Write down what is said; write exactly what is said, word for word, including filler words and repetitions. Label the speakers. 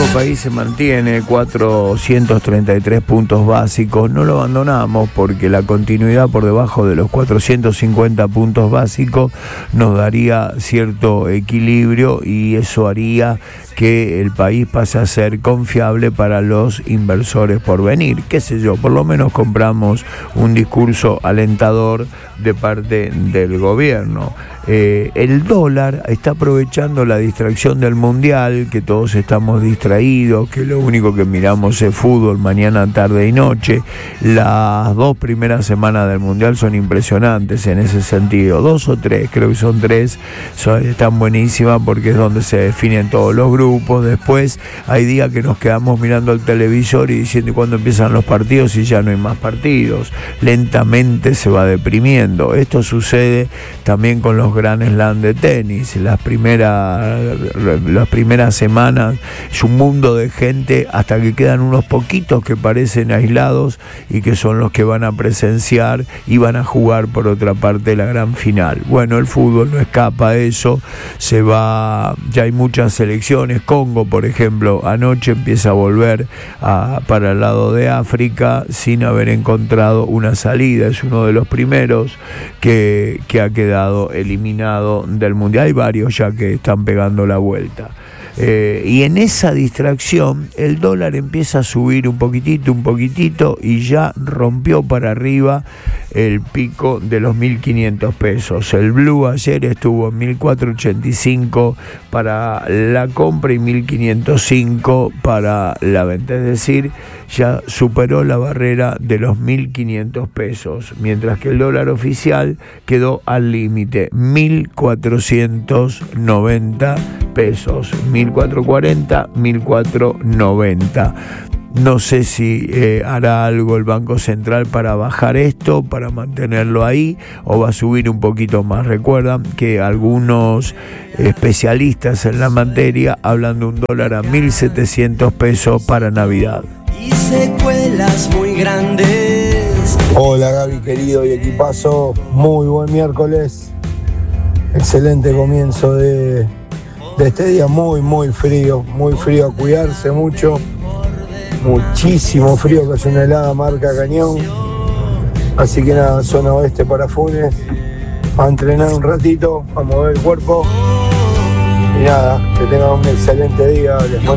Speaker 1: país se mantiene cuatrocientos treinta y tres puntos básicos. No lo abandonamos porque la continuidad por debajo de los cuatrocientos cincuenta puntos básicos nos daría cierto equilibrio y eso haría que el país pase a ser confiable para los inversores por venir. Qué sé yo, por lo menos compramos un discurso alentador de parte del gobierno. Eh, el dólar está aprovechando la distracción del mundial, que todos estamos distraídos, que lo único que miramos es fútbol mañana, tarde y noche. Las dos primeras semanas del mundial son impresionantes en ese sentido, dos o tres, creo que son tres, son, están buenísimas porque es donde se definen todos los grupos. Después hay días que nos quedamos mirando el televisor y diciendo cuándo empiezan los partidos y ya no hay más partidos. Lentamente se va deprimiendo. Esto sucede también con los Grand Slam de tenis. Las primeras, las primeras semanas es un mundo de gente hasta que quedan unos poquitos que parecen aislados y que son los que van a presenciar y van a jugar por otra parte la gran final. Bueno, el fútbol no escapa a eso, se va, ya hay muchas selecciones. Congo, por ejemplo, anoche empieza a volver a, para el lado de África sin haber encontrado una salida, es uno de los primeros que, que ha quedado eliminado del mundial. Hay varios ya que están pegando la vuelta. Eh, y en esa distracción el dólar empieza a subir un poquitito, un poquitito y ya rompió para arriba el pico de los mil quinientos pesos. El blue ayer estuvo en mil cuatrocientos ochenta y cinco para la compra y mil quinientos cinco para la venta, es decir, ya superó la barrera de los mil quinientos pesos, mientras que el dólar oficial quedó al límite, mil cuatrocientos noventa pesos, mil cuatrocientos cuarenta, mil cuatrocientos noventa. No sé si eh, hará algo el Banco Central para bajar esto, para mantenerlo ahí, o va a subir un poquito más. Recuerdan que algunos especialistas en la materia hablan de un dólar a mil setecientos pesos para Navidad.
Speaker 2: Y secuelas muy grandes.
Speaker 3: Hola Gaby querido y equipazo, muy buen miércoles. Excelente comienzo de, de este día, muy muy frío, muy frío, a cuidarse mucho. Muchísimo frío, que es una helada marca cañón. Así que nada, zona oeste para Funes, a entrenar un ratito, a mover el cuerpo. Y nada, que tengan un excelente día. Les mando